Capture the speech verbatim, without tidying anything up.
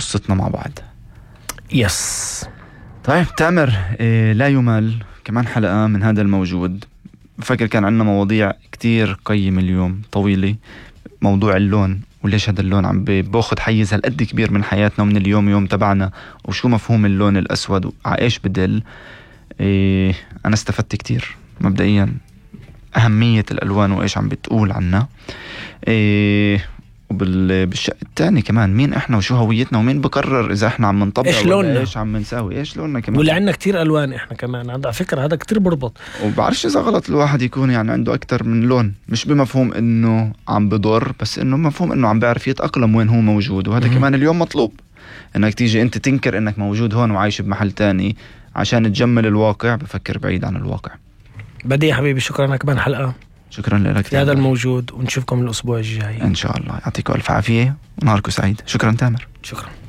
قصتنا مع بعض. يس. طيب تامر، إيه لا يمل كمان حلقة من هذا الموجود. بفكر كان عندنا مواضيع كتير قيمة اليوم طويلة. موضوع اللون وليش هذا اللون عم باخد حيز هالقد كبير من حياتنا ومن اليوم يوم تبعنا، وشو مفهوم اللون الأسود وعايش بدل. إيه أنا استفدت كتير مبدئيا أهمية الألوان وإيش عم بتقول عنا. إيه وبالشق الثاني كمان مين إحنا وشو هويتنا ومين بقرر إذا إحنا عم نطبق إيش لوننا، إيش عم نساوي، إيش لوننا كمان. ولا عنا كتير ألوان إحنا كمان. على فكرة هذا كتير بربط. وبعرفش إذا غلط الواحد يكون يعني عنده أكتر من لون، مش بمفهوم إنه عم بضر، بس إنه مفهوم إنه عم بيعرف يتأقلم وين هو موجود. وهذا م- كمان اليوم مطلوب، إنك تيجي أنت تنكر إنك موجود هون وعايش بمحل تاني عشان تجمل الواقع. بفكر بعيد عن الواقع. بدي يا حبيبي شكرا لك. كمان حلقة شكرا لك هذا الموجود، ونشوفكم الأسبوع الجاي إن شاء الله. يعطيكم ألف عافية ونهاركم سعيد. شكرا تامر. شكرا.